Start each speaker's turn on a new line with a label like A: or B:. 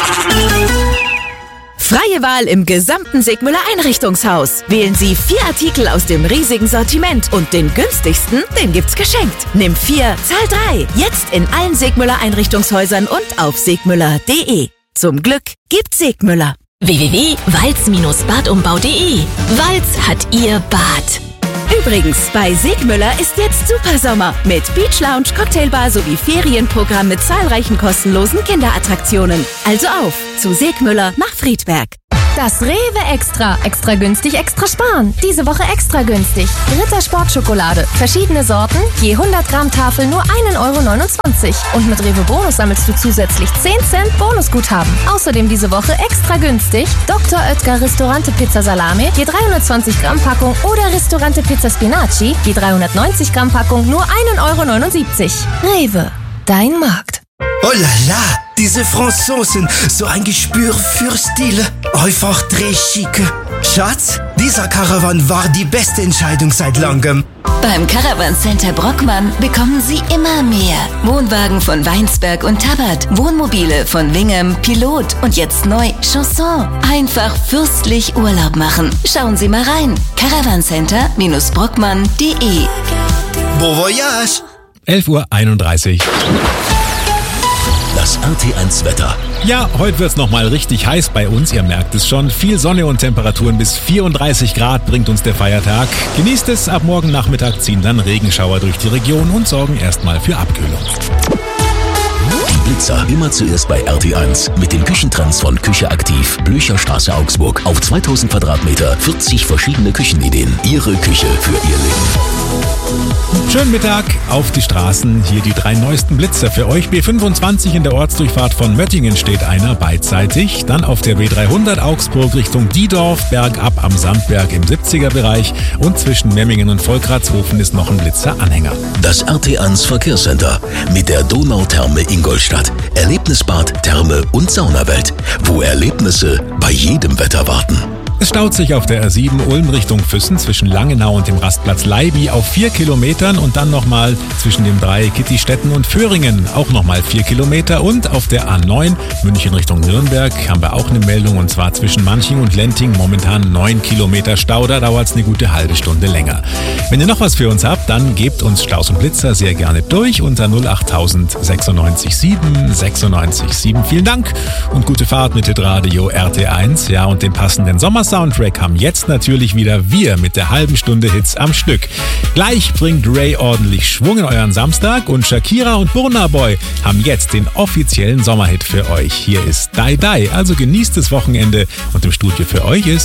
A: Freie Wahl im gesamten Segmüller Einrichtungshaus. Wählen Sie 4 Artikel aus dem riesigen Sortiment und den günstigsten, den gibt's geschenkt. Nimm 4, zahl 3. Jetzt in allen Segmüller Einrichtungshäusern und auf segmüller.de. Zum Glück gibt's Segmüller.
B: www.walz-badumbau.de. Walz hat Ihr Bad.
A: Übrigens, bei Segmüller ist jetzt Supersommer mit Beach Lounge, Cocktailbar sowie Ferienprogramm mit zahlreichen kostenlosen Kinderattraktionen. Also auf zu Segmüller nach Friedberg.
C: Das Rewe Extra. Extra günstig, extra sparen. Diese Woche extra günstig. Ritter Sportschokolade. Verschiedene Sorten. Je 100 Gramm Tafel nur 1,29 €. Und mit Rewe Bonus sammelst du zusätzlich 10 Cent Bonusguthaben. Außerdem diese Woche extra günstig. Dr. Oetker Ristorante Pizza Salami. Je 320 Gramm Packung. Oder Ristorante Pizza Spinaci. Je 390 Gramm Packung nur 1,79 €. Rewe. Dein Markt.
D: Oh la la, diese Franzosen, so ein Gespür für Stile. Einfach très chic. Schatz, dieser Caravan war die beste Entscheidung seit langem.
B: Beim Caravan Center Brockmann bekommen Sie immer mehr. Wohnwagen von Weinsberg und Tabbert, Wohnmobile von Wingham, Pilot und jetzt neu Chanson. Einfach fürstlich Urlaub machen. Schauen Sie mal rein. Caravancenter-brockmann.de.
D: Bon voyage!
E: 11:31 Uhr.
F: Das RT1 Wetter.
E: Ja, heute wird's nochmal richtig heiß bei uns, ihr merkt es schon. Viel Sonne und Temperaturen bis 34 Grad bringt uns der Feiertag. Genießt es, ab morgen Nachmittag ziehen dann Regenschauer durch die Region und sorgen erstmal für Abkühlung.
F: Die Blitzer immer zuerst bei RT1 mit den Küchentrends von Küche aktiv, Blücherstraße Augsburg. Auf 2000 Quadratmeter, 40 verschiedene Küchenideen. Ihre Küche für Ihr Leben.
E: Schönen Mittag auf die Straßen. Hier die 3 neuesten Blitzer für euch. B25 in der Ortsdurchfahrt von Möttingen steht einer beidseitig. Dann auf der B300 Augsburg Richtung Diedorf, bergab am Sandberg im 70er-Bereich. Und zwischen Memmingen und Volkratshofen ist noch ein Blitzer-Anhänger.
F: Das RT1 Verkehrscenter mit der Donautherme Ingolstadt. Erlebnisbad, Therme und Saunawelt, wo Erlebnisse bei jedem Wetter warten.
E: Es staut sich auf der R7 Ulm Richtung Füssen zwischen Langenau und dem Rastplatz Leiby auf 4 Kilometern und dann nochmal zwischen dem Dreieck Kittistetten und Föhringen auch nochmal 4 Kilometer und auf der A9 München Richtung Nürnberg haben wir auch eine Meldung und zwar zwischen Manching und Lenting momentan 9 Kilometer Stau, da dauert es eine gute halbe Stunde länger. Wenn ihr noch was für uns habt, dann gebt uns Staus und Blitzer sehr gerne durch unter 08000 96 7 96 7. Vielen Dank und gute Fahrt mit Hitradio RT1, ja, und dem passenden Sommer-Soundtrack haben jetzt natürlich wieder wir mit der halben Stunde Hits am Stück. Gleich bringt Ray ordentlich Schwung in euren Samstag und Shakira und Burna Boy haben jetzt den offiziellen Sommerhit für euch. Hier ist Die Die, also genießt das Wochenende und im Studio für euch ist